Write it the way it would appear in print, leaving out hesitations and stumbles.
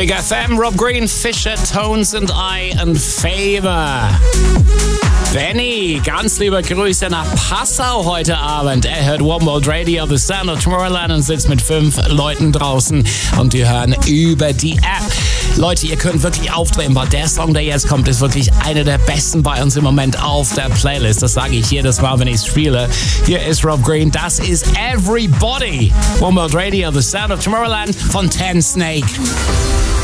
Big FM, Rob Green, Fisher, Tones and I and Favor. Benny, ganz liebe Grüße nach Passau heute Abend. Er hört One World Radio, The Sound of Tomorrowland und sitzt mit 5 Leuten draußen und die hören über die App. Leute, ihr könnt wirklich aufdrehen, weil der Song, der jetzt kommt, ist wirklich einer der besten bei uns im Moment auf der Playlist. Das sage ich jedes Mal, wenn ich spiele. Hier ist Rob Green, das ist Everybody. One World Radio, The Sound of Tomorrowland von Ten Snake.